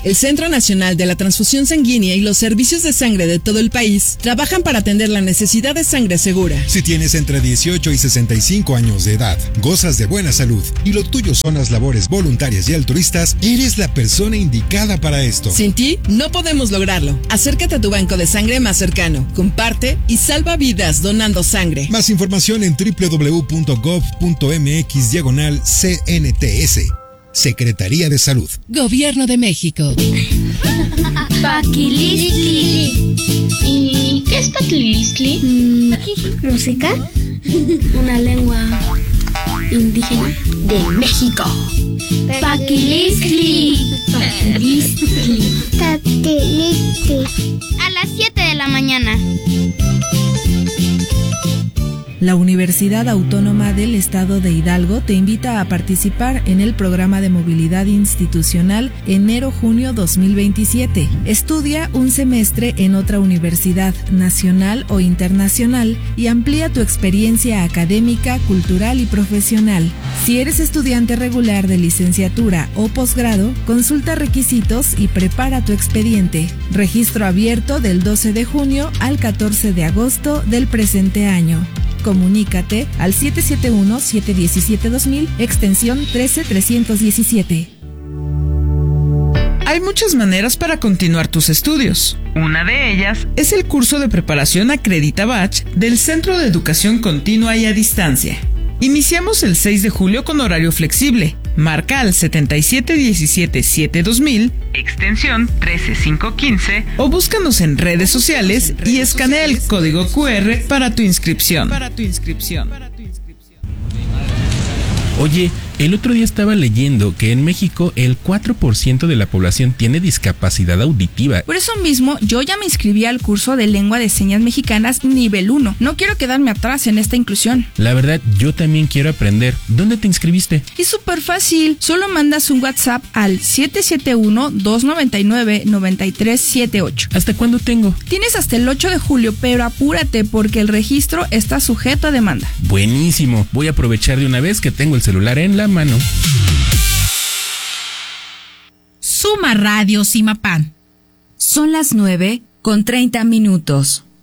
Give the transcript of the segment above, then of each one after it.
El Centro Nacional de la Transfusión Sanguínea y los servicios de sangre de todo el país trabajan para atender la necesidad de sangre segura. Si tienes entre 18 y 65 años de edad, gozas de buena salud y lo tuyo son las labores voluntarias y altruistas, eres la persona indicada para esto. Sin ti, no podemos lograrlo. Acércate a tu banco de sangre más cercano, comparte y salva vidas donando sangre. Más información en www.gov.mx/CNTS. Secretaría de Salud. Gobierno de México. Paquilistli. ¿Y qué es paquilistli? ¿Música? Una lengua indígena de México. Paquilistli. Paquilistli. A las 7 de la mañana. La Universidad Autónoma del Estado de Hidalgo te invita a participar en el programa de movilidad institucional enero-junio 2027. Estudia un semestre en otra universidad nacional o internacional y amplía tu experiencia académica, cultural y profesional. Si eres estudiante regular de licenciatura o posgrado, consulta requisitos y prepara tu expediente. Registro abierto del 12 de junio al 14 de agosto del presente año. Comunícate al 771-717-2000, extensión 13317. Hay muchas maneras para continuar tus estudios. Una de ellas es el curso de preparación Acredita Bach del Centro de Educación Continua y a Distancia. Iniciamos el 6 de julio con horario flexible. Marca al 7717-2000, extensión 13515, o búscanos en redes sociales y escanea el código QR para tu inscripción. Oye, el otro día estaba leyendo que en México el 4% de la población tiene discapacidad auditiva. Por eso mismo, yo ya me inscribí al curso de Lengua de Señas Mexicanas nivel 1. No quiero quedarme atrás en esta inclusión. La verdad, yo también quiero aprender. ¿Dónde te inscribiste? Es súper fácil. Solo mandas un WhatsApp al 771-299-9378. ¿Hasta cuándo tengo? Tienes hasta el 8 de julio, pero apúrate porque el registro está sujeto a demanda. Buenísimo. Voy a aprovechar de una vez que tengo el celular en la mano. Suma Radio Simapán. Son las 9:30.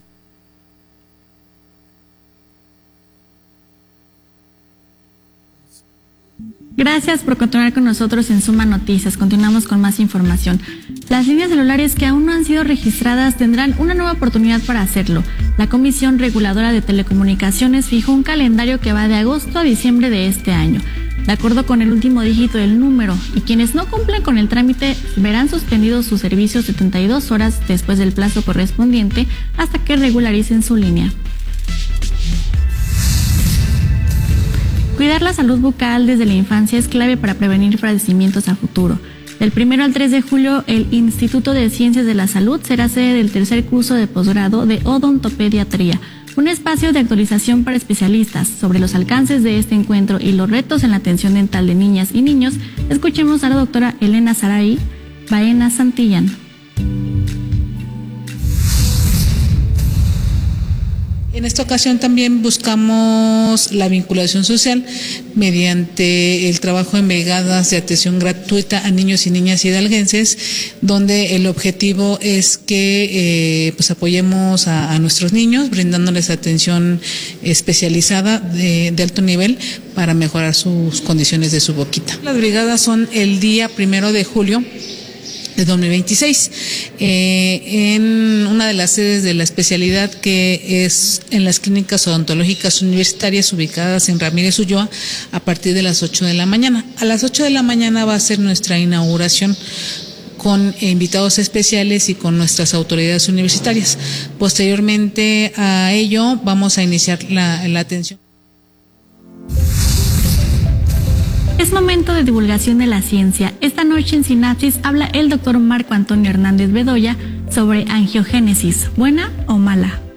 Gracias por continuar con nosotros en Suma Noticias. Continuamos con más información. Las líneas celulares que aún no han sido registradas tendrán una nueva oportunidad para hacerlo. La Comisión Reguladora de Telecomunicaciones fijó un calendario que va de agosto a diciembre de este año. De acuerdo con el último dígito del número, y quienes no cumplen con el trámite verán suspendidos sus servicios 72 horas después del plazo correspondiente hasta que regularicen su línea. Cuidar la salud bucal desde la infancia es clave para prevenir padecimientos a futuro. Del 1 al 3 de julio, el Instituto de Ciencias de la Salud será sede del tercer curso de posgrado de odontopediatría, un espacio de actualización para especialistas. Sobre los alcances de este encuentro y los retos en la atención dental de niñas y niños, escuchemos a la doctora Elena Saray Baena Santillán. En esta ocasión también buscamos la vinculación social mediante el trabajo en brigadas de atención gratuita a niños y niñas hidalguenses, donde el objetivo es que apoyemos a nuestros niños, brindándoles atención especializada de alto nivel para mejorar sus condiciones de su boquita. Las brigadas son el día 1 de julio de 2026, en una de las sedes de la especialidad, que es en las clínicas odontológicas universitarias ubicadas en Ramírez Ulloa, a partir de las 8 de la mañana. A las 8 de la mañana va a ser nuestra inauguración con invitados especiales y con nuestras autoridades universitarias. Posteriormente a ello vamos a iniciar la atención. Es momento de divulgación de la ciencia. Esta noche en Sinapsis habla el doctor Marco Antonio Hernández Bedoya sobre angiogénesis, ¿buena o mala?